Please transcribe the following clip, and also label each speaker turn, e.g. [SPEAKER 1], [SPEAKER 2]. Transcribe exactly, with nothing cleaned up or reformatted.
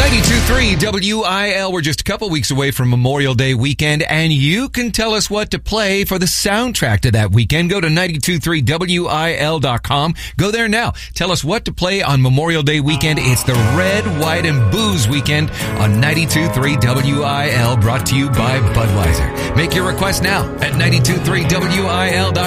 [SPEAKER 1] ninety-two point three W I L. We're just a couple weeks away from Memorial Day weekend, and you can tell us what to play for the soundtrack to that weekend. Go to ninety-two point three W I L dot com. Go there now. Tell us what to play on Memorial Day weekend. It's the Red, White, and Booze weekend on ninety-two point three W I L, brought to you by Budweiser. Make your request now at ninety-two point three W I L dot com.